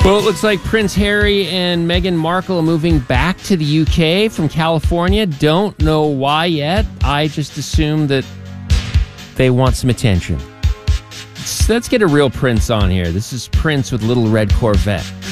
Well, it looks like Prince Harry and Meghan Markle are moving back to the UK from California. Don't know why yet. I just assume that they want some attention. Let's get a real Prince on here. This is Prince with Little Red Corvette.